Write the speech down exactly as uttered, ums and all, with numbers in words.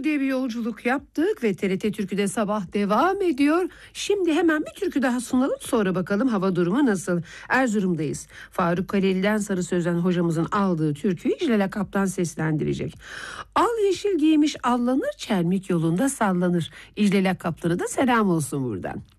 Radyo diye bir yolculuk yaptık ve T R T Türkü'de sabah devam ediyor. Şimdi hemen bir türkü daha sunalım, sonra bakalım hava durumu nasıl. Erzurum'dayız. Faruk Kaleli'den Sarı Sözen hocamızın aldığı türküyü İclal Akap'tan seslendirecek. Al yeşil giymiş allanır, çelmik yolunda sallanır. İclal Akap'lara da selam olsun buradan.